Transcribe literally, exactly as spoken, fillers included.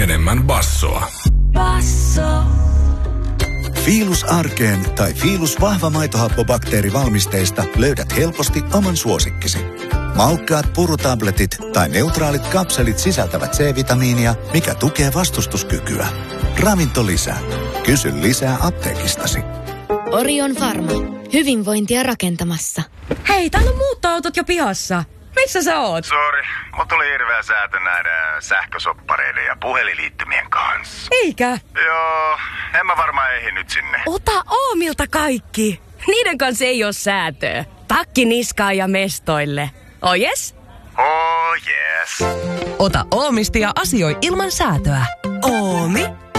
enemmän bassoa. Basso. Fiilus arkeen tai Fiilus vahva maitohappobakteerivalmisteista löydät helposti oman suosikkisi. Maukkaat purutabletit tai neutraalit kapselit sisältävät C-vitamiinia, mikä tukee vastustuskykyä. Ravinto lisää. Kysy lisää apteekistasi. Orion Pharma. Hyvinvointia rakentamassa. Hei, täällä on muuttoautot jo pihassa. Missä sä oot? Sori, mut tuli hirveä säätö näiden sähkösoppareiden ja puhelinliittymien kanssa. Eikä. Joo, en mä varmaan ehdi nyt sinne. Ota Oomilta kaikki. Niiden kanssa ei oo säätöä. Takki niskaan ja mestoille. Oh yes? Oh yes. Ota Oomista ja asioi ilman säätöä. Oomi.